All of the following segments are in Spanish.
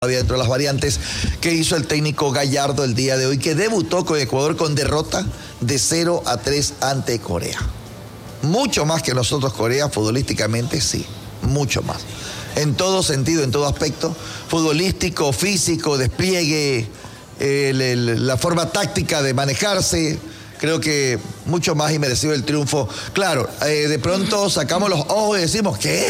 dentro de las variantes que hizo el técnico Gallardo el día de hoy, que debutó con Ecuador con derrota de 0-3 ante Corea. Mucho más que nosotros Corea, futbolísticamente sí, mucho más. En todo sentido, en todo aspecto, futbolístico, físico, despliegue, la forma táctica de manejarse, creo que mucho más inmerecido el triunfo. Claro, de pronto sacamos los ojos y decimos, ¿qué?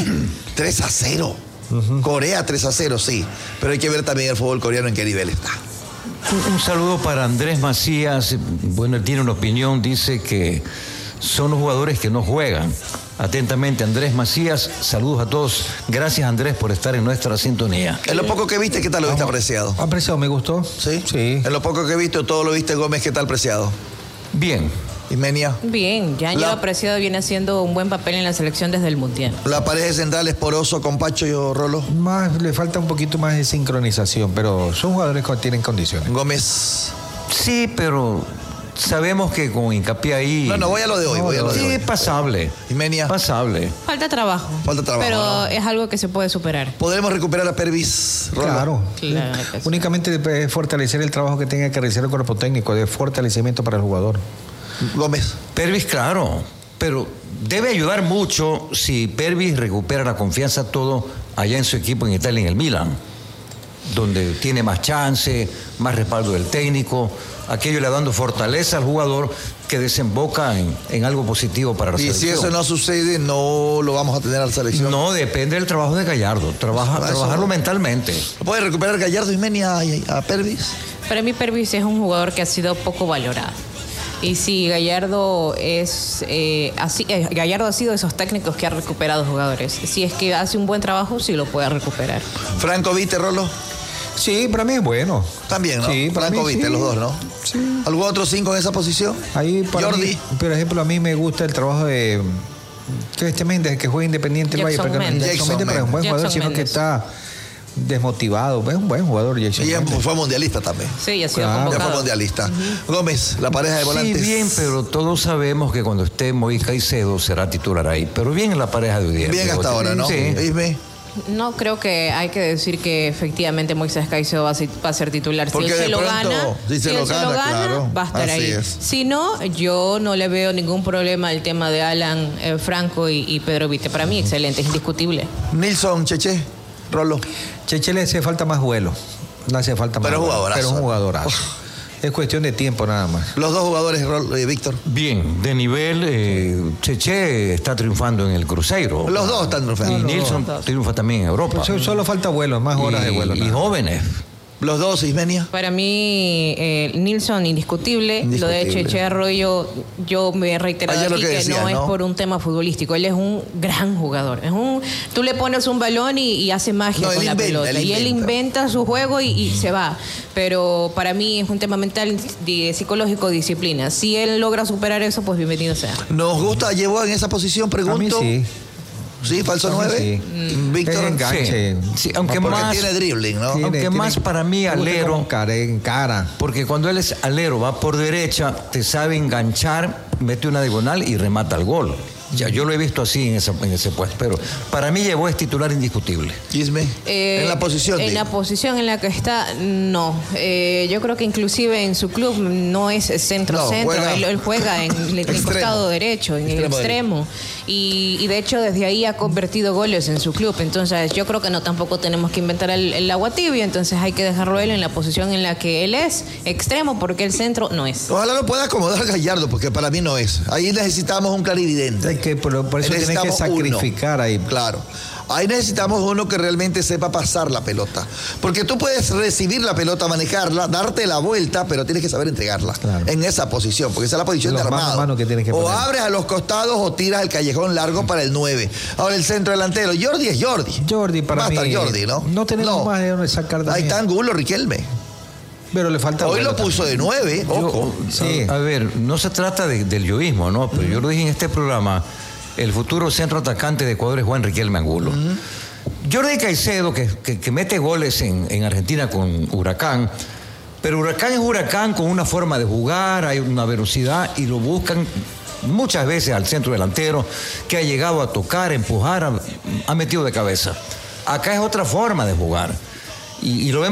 3-0. Corea 3-0, sí, pero hay que ver también el fútbol coreano en qué nivel está. Un saludo para Andrés Macías. Bueno, él tiene una opinión, dice que son los jugadores que no juegan. Atentamente, Andrés Macías, saludos a todos. Gracias, Andrés, por estar en nuestra sintonía. En lo poco que viste, ¿qué tal lo viste apreciado? Apreciado, me gustó. ¿Sí? Sí. En lo poco que viste, todo lo viste, Gómez, ¿qué tal apreciado? Bien. Ismenia. Bien, Yaño Apreciado viene haciendo un buen papel en la selección desde el Mundial. La pareja central es Poroso con Pacho y Rolo. Más, le falta un poquito más de sincronización, pero son jugadores que tienen condiciones. Gómez. Sí, pero sabemos que con hincapié ahí... No, voy a lo de hoy, voy a lo de hoy. Sí, pasable. Ismenia. Pasable. Falta trabajo. Pero ¿no? Es algo que se puede superar. ¿Podremos recuperar a Pervis, Rolo? Claro. Únicamente es fortalecer el trabajo que tenga que realizar el cuerpo técnico, de fortalecimiento para el jugador. Gómez. Pervis, claro, pero debe ayudar mucho si Pervis recupera la confianza todo allá en su equipo en Italia, en el Milan, donde tiene más chance, más respaldo del técnico, aquello le dando fortaleza al jugador que desemboca en algo positivo para la selección. Y si eso no sucede, no lo vamos a tener a la selección. No, depende del trabajo de Gallardo, trabajarlo mentalmente. ¿Puede recuperar Gallardo, Ismenia, a Pervis? Para mí Pervis es un jugador que ha sido poco valorado. Y sí, Gallardo Gallardo ha sido de esos técnicos que ha recuperado jugadores. Si es que hace un buen trabajo, sí lo puede recuperar. ¿Franco Vite, Rolo? Sí, para mí es bueno. También, ¿no? Sí, Franco Vite, sí. Los dos, ¿no? Sí. ¿Algún otro 5 en esa posición? Ahí para Jordi. mí, por ejemplo, a mí me gusta el trabajo de Méndez, que juega Independiente del Valle. Jackson Méndez, pero es un buen jugador, sino que está desmotivado. Es un buen jugador, Jackson. Y fue mundialista también. Sí, ya ha sido convocado. Ya fue mundialista. Gómez, la pareja de volantes. Sí, bien, pero todos sabemos que cuando esté Moisés Caicedo será titular ahí. Pero bien en la pareja de hoy día. Bien hasta ahora, ¿no? Sí. Isme. No, creo que hay que decir que efectivamente Moisés Caicedo va a ser titular. Si Porque él se de lo pronto, gana, si se lo gana, claro. va a estar Así ahí. es. Si no, yo no le veo ningún problema al tema de Alan Franco y Pedro Vite. Para mí, excelente, es indiscutible. Nilson, Cheche, Rolo. Cheche le hace falta más vuelo. Le hace falta más Pero vuelo. jugadorazo. Pero es un jugadorazo. Es cuestión de tiempo nada más. Los dos jugadores, Víctor. Bien, de nivel, Cheche está triunfando en el Cruzeiro. Los dos están triunfando. Y Nilsson triunfa también en Europa. Pues solo falta vuelo, más horas de vuelo. Y jóvenes. Los dos, Ismenia. Para mí, Nilsson, indiscutible. Lo de Cheche Arroyo, yo me he reiterado Ayer aquí lo que que decía, no es ¿no? por un tema futbolístico. Él es un gran jugador. Tú le pones un balón y hace magia con la pelota. Y él inventa su juego y se va. Pero para mí es un tema mental, psicológico, disciplina. Si él logra superar eso, pues bienvenido sea. ¿Nos gusta, llevó en esa posición? Pregunto. A mí sí. ¿Sí? ¿Falso 9? Sí. Víctor. Es enganche. Sí, aunque Porque más, tiene dribbling, ¿no? aunque más para mí alero, en cara. porque cuando él es alero, va por derecha, te sabe enganchar, mete una diagonal y remata el gol. Ya, yo lo he visto así en ese puesto, pero para mí llegó es titular indiscutible. Isme. En la posición. En la posición en la que está, no. Yo creo que inclusive en su club no es centro-centro. Él juega en el costado derecho, en el extremo. Y de hecho desde ahí ha convertido goles en su club. Entonces yo creo que no tampoco tenemos que inventar el agua tibia. Entonces hay que dejarlo él en la posición en la que él es, extremo, porque el centro no es. Ojalá lo pueda acomodar Gallardo, porque para mí no es. Ahí necesitamos un clarividente. Por eso tienen que sacrificar uno. ahí. Claro. Ahí necesitamos uno que realmente sepa pasar la pelota. Porque tú puedes recibir la pelota, manejarla, darte la vuelta, pero tienes que saber entregarla. Claro. En esa posición, porque esa es la posición de armado. Mano que tienes que poner. O abres a los costados o tiras el callejón largo para el 9. Ahora el centro delantero. Jordi es Jordi. Jordi para mí. Va a estar Jordi, ¿no? No tenemos más de dónde sacar también. Ahí está Angulo, Riquelme. Pero le falta Hoy lo puso de 9, ojo. Sí. A ver, no se trata del yoísmo, ¿no? Pero yo lo dije en este programa, el futuro centro atacante de Ecuador es Juan Riquelme Angulo. Jordi Caicedo, que mete goles en Argentina con Huracán, pero Huracán es Huracán con una forma de jugar, hay una velocidad y lo buscan muchas veces al centro delantero, que ha llegado a tocar, empujar, ha metido de cabeza. Acá es otra forma de jugar. y lo vemos